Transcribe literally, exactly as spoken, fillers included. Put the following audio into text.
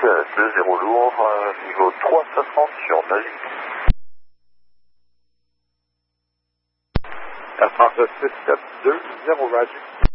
deux zéro lourd, euh, niveau trois soixante sur Nazi. Air France six sept deux, zéro Roger.